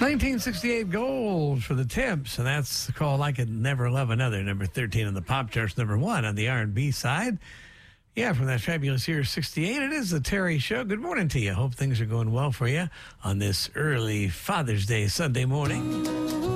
1968 gold for the Temps, and that's called I Could Never Love Another, number 13 on the pop charts, number 1 on the R&B side. Yeah, from that fabulous year 68, it is the Terry Show. Good morning to you. Hope things are going well for you on this early Father's Day Sunday morning.